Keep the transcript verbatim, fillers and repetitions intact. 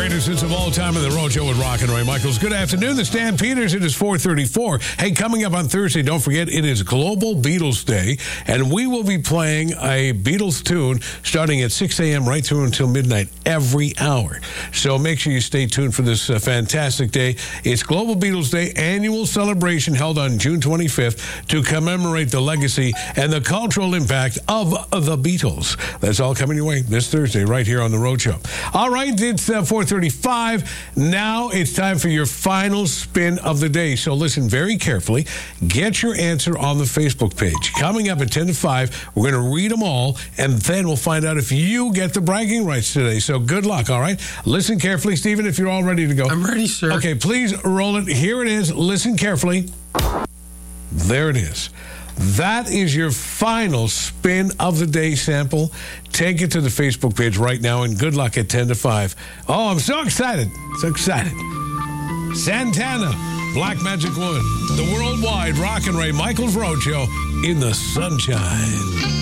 greatest hits of all time in the Road Show with Rock and Ray Michaels. Good afternoon. The Stampeders, it is four thirty-four. Hey, coming up on Thursday, don't forget, it is Global Beatles Day, and we will be playing a Beatles tune starting at six a.m. right through until midnight every hour. So make sure you stay tuned for this uh, fantastic day. It's Global Beatles Day, annual celebration held on June twenty-fifth to commemorate the legacy and the cultural impact of the Beatles. That's all coming your way this Thursday right here on the Road Show. All right, it's uh, four thirty-five. Now it's time for your final spin of the day. So listen very carefully. Get your answer on the Facebook page. Coming up at ten to five, we're going to read them all, and then we'll find out if you get the bragging rights today. So good luck, all right? Listen carefully, Stephen, if you're all ready to go. I'm ready, sir. Okay, please roll it. Here it is. Listen carefully. There it is. That is your final spin of the day sample. Take it to the Facebook page right now, and good luck at ten to five. Oh, I'm so excited. So excited. Santana, Black Magic Woman, the worldwide Rock and Ray Michaels Road Show in the sunshine.